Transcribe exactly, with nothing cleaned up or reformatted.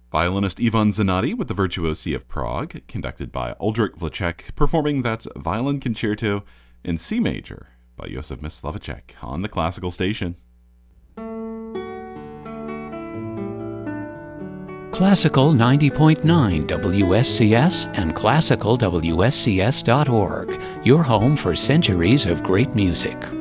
Violinist Ivan Zanotti with the Virtuosi of Prague, conducted by Oldřich Vlček, performing that Violin Concerto in C major by Josef Myslavicek on the Classical Station. Classical ninety point nine W S C S and classical W S C S dot org, your home for centuries of great music.